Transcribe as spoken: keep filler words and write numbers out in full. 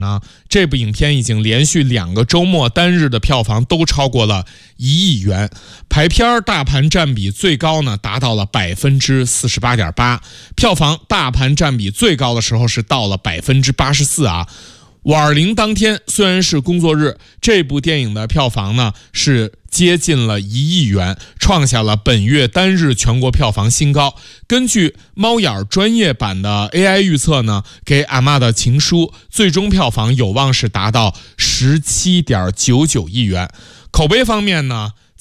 呢，这部影片已经连续两个周末单日的票房都超过了一亿元，排片大盘占比最高呢，达到了百分之四十八点八，票房大盘占比最高的时候是到了百分之八十四啊。五二零当天虽然是工作日，这部电影的票房呢是接近了一亿元，创下了本月单日全国票房新高。根据猫眼专业版的 A I 预测呢，给阿嬷的情书最终票房有望是达到 十七点九九亿元。口碑方面呢，